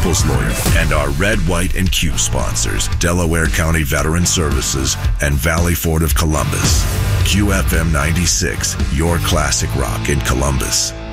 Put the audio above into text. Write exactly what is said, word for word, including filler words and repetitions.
People's Lawyer, and our Red, White, and Q sponsors, Delaware County Veteran Services and Valley Ford of Columbus. Q F M ninety-six, your classic rock in Columbus.